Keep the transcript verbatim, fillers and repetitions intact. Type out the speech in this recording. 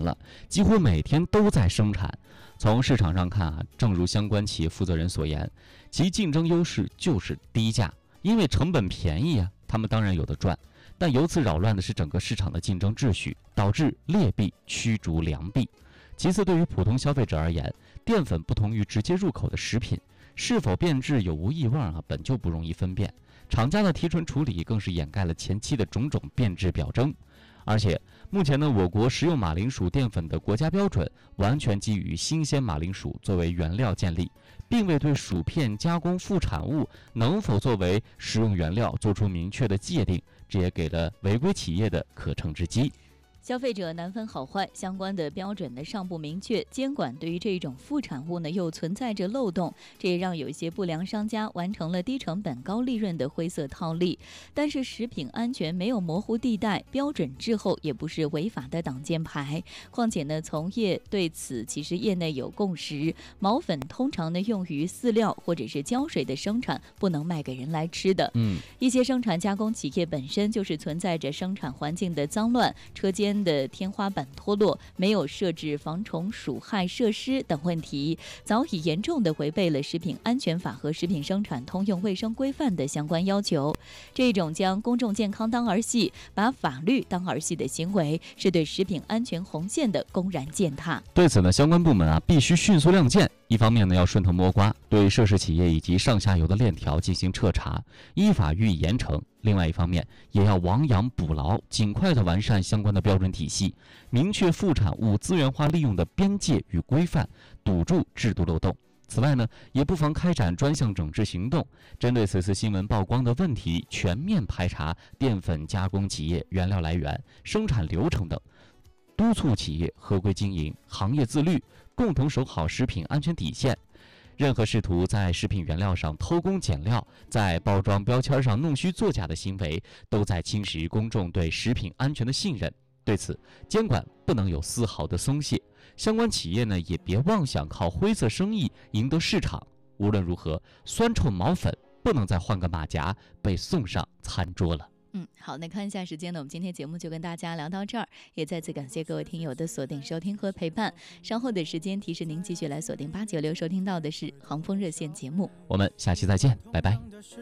了，几乎每天都在生产。从市场上看啊，正如相关企业负责人所言，其竞争优势就是低价，因为成本便宜啊，他们当然有的赚。但由此扰乱的是整个市场的竞争秩序，导致劣币驱逐良币。其次，对于普通消费者而言，淀粉不同于直接入口的食品，是否变质有无异味啊，本就不容易分辨。厂家的提纯处理更是掩盖了前期的种种变质表征。而且目前呢，我国食用马铃薯淀粉的国家标准完全基于新鲜马铃薯作为原料建立，并未对薯片加工副产物能否作为食用原料做出明确的界定，这也给了违规企业的可乘之机。 消费者难分好坏，相关的标准呢尚不明确，监管对于这种副产物呢又存在着漏洞，这也让有一些不良商家完成了低成本高利润的灰色套利。但是食品安全没有模糊地带，标准滞后也不是违法的挡箭牌。况且呢，从业对此其实业内有共识，毛粉通常呢用于饲料或者是胶水的生产，不能卖给人来吃的。 嗯， 一些生产加工企业本身就是存在着生产环境的脏乱、车间的天花板脱落，没有设置防虫鼠害设施等问题，早已严重的违背了食品安全法和食品生产通用卫生规范的相关要求。这种将公众健康当儿戏，把法律当儿戏的行为，是对食品安全红线的公然践踏。 对此呢，相关部门啊必须迅速亮剑。一方面呢，要顺藤摸瓜，对涉事企业以及上下游的链条进行彻查，依法予以严惩；另外一方面，也要亡羊补牢，尽快的完善相关的标准体系，明确副产物资源化利用的边界与规范，堵住制度漏洞。此外呢，也不妨开展专项整治行动，针对此次新闻曝光的问题，全面排查淀粉加工企业原料来源、生产流程等，督促企业合规经营、行业自律，共同守好食品安全底线。任何试图在食品原料上偷工减料，在包装标签上弄虚作假的行为，都在侵蚀公众对食品安全的信任。对此，监管不能有丝毫的松懈，相关企业呢也别妄想靠灰色生意赢得市场。无论如何，酸臭毛粉不能再换个马甲被送上餐桌了。 嗯，好，那看一下时间呢，我们今天节目就跟大家聊到这儿，也再次感谢各位听友的锁定收听和陪伴。稍后的时间提示您继续来锁定八九六，收听到的是航风热线节目。 我们下期再见，拜拜。